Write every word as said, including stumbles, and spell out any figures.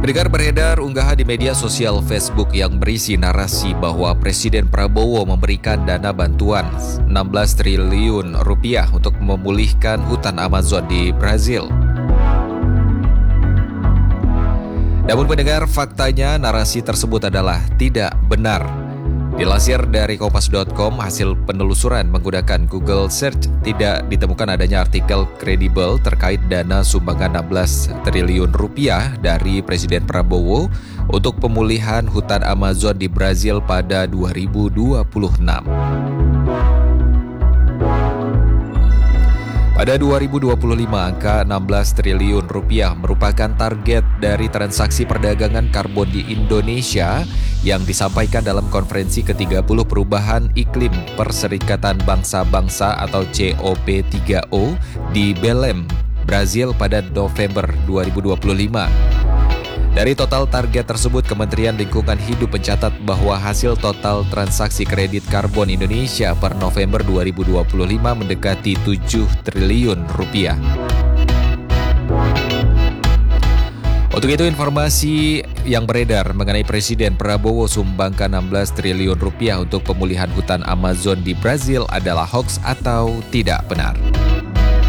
Beredar beredar unggahan di media sosial Facebook yang berisi narasi bahwa Presiden Prabowo memberikan dana bantuan enam belas triliun rupiah untuk memulihkan hutan Amazon di Brazil. Namun pendengar, faktanya narasi tersebut adalah tidak benar. Dilansir dari kompas dot com, hasil penelusuran menggunakan Google Search tidak ditemukan adanya artikel kredibel terkait dana sumbangan enam belas triliun rupiah dari Presiden Prabowo untuk pemulihan hutan Amazon di Brazil pada dua ribu dua puluh enam. Pada dua ribu dua puluh lima, angka enam belas triliun rupiah merupakan target dari transaksi perdagangan karbon di Indonesia yang disampaikan dalam konferensi ke tiga puluh Perubahan Iklim Perserikatan Bangsa-Bangsa atau C O P tiga O di Belém, Brazil pada November dua ribu dua puluh lima. Dari total target tersebut, Kementerian Lingkungan Hidup mencatat bahwa hasil total transaksi kredit karbon Indonesia per November dua ribu dua puluh lima mendekati tujuh triliun rupiah. Untuk itu, informasi yang beredar mengenai Presiden Prabowo sumbangkan enam belas triliun rupiah untuk pemulihan hutan Amazon di Brazil adalah hoaks atau tidak benar.